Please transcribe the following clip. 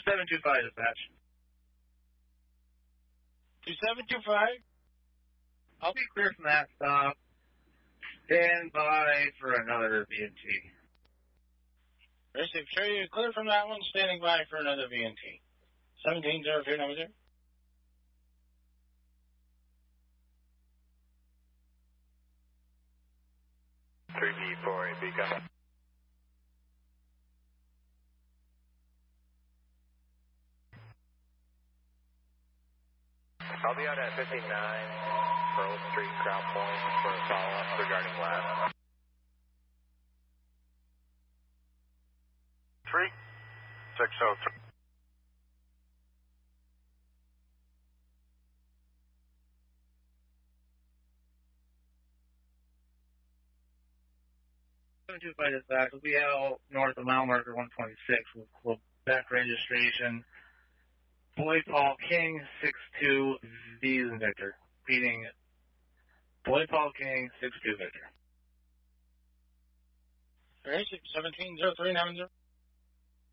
2725 dispatch. 2725? I'll be clear from that stop. Stand by for another VNT. Received. Sure you're clear from that one. Standing by for another VNT. 1702, number 0. B4 Beacon. I'll be out at 59 Pearl Street, Crown Point for a follow-up regarding lab. 3603. Dispatch. We'll be out north of mile marker 126 with Quebec registration. Boy Paul King 62 V is in Victor. Repeating Boy Paul King 62 Victor. Received. 170390.